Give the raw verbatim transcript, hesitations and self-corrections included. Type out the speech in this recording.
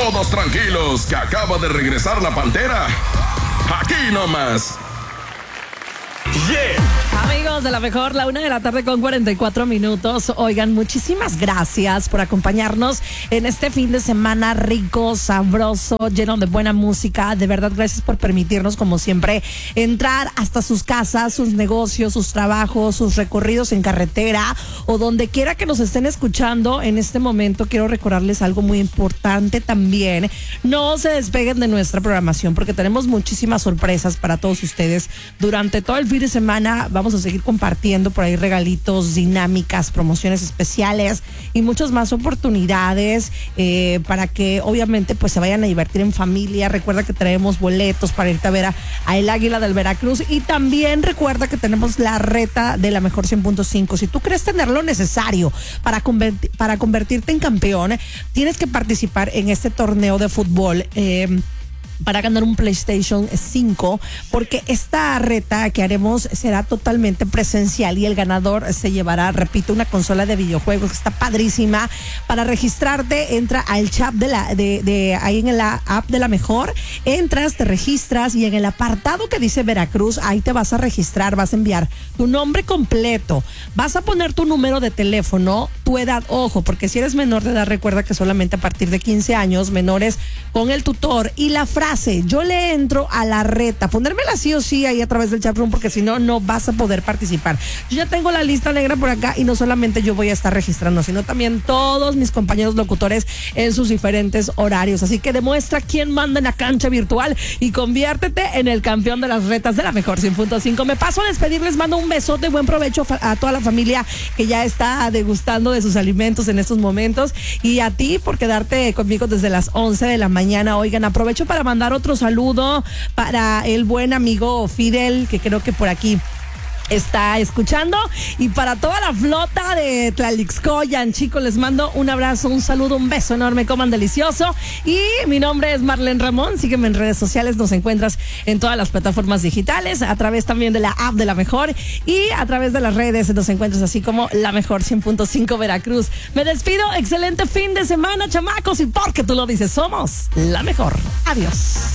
todos tranquilos, que acaba de regresar la Pantera. Aquí nomás. Yeah. Amigos de la mejor, la una de la tarde con cuarenta y cuatro minutos. Oigan, muchísimas gracias por acompañarnos en este fin de semana rico, sabroso, lleno de buena música. De verdad, gracias por permitirnos, como siempre, entrar hasta sus casas, sus negocios, sus trabajos, sus recorridos en carretera o donde quiera que nos estén escuchando. En este momento quiero recordarles algo muy importante también. No se despeguen de nuestra programación porque tenemos muchísimas sorpresas para todos ustedes durante todo el fin de semana. Vamos a seguir compartiendo por ahí regalitos, dinámicas, promociones especiales y muchas más oportunidades eh, para que obviamente pues se vayan a divertir en familia. Recuerda que traemos boletos para irte a ver a, a el Águila del Veracruz y también recuerda que tenemos la reta de la mejor cien punto cinco. Si tú crees tener lo necesario para, converti- para convertirte en campeón, tienes que participar en este torneo de fútbol eh, para ganar un PlayStation cinco, porque esta reta que haremos será totalmente presencial y el ganador se llevará, repito, una consola de videojuegos que está padrísima. Para registrarte, entra al chat de la de, de ahí en la app de la mejor, entras, te registras y en el apartado que dice Veracruz, ahí te vas a registrar, vas a enviar tu nombre completo, vas a poner tu número de teléfono, tu edad, ojo, porque si eres menor de edad, recuerda que solamente a partir de quince años, menores con el tutor, y la frase yo le entro a la reta, ponérmela sí o sí ahí a través del chatroom, porque si no, no vas a poder participar. Yo ya tengo la lista negra por acá y no solamente yo voy a estar registrando, sino también todos mis compañeros locutores en sus diferentes horarios. Así que demuestra quién manda en la cancha virtual y conviértete en el campeón de las retas de la mejor cien punto cinco. Me paso a despedirles, mando un besote, buen provecho a toda la familia que ya está degustando de sus alimentos en estos momentos, y a ti por quedarte conmigo desde las once de la mañana. Oigan, aprovecho para mandar dar otro saludo para el buen amigo Fidel, que creo que por aquí está escuchando, y para toda la flota de Tlalixcoyan. Chicos, les mando un abrazo, un saludo, un beso enorme, coman delicioso. Y mi nombre es Marlene Ramón, sígueme en redes sociales, nos encuentras en todas las plataformas digitales, a través también de la app de La Mejor, y a través de las redes nos encuentras así como La Mejor cien punto cinco Veracruz. Me despido, excelente fin de semana, chamacos, y porque tú lo dices, somos La Mejor. Adiós.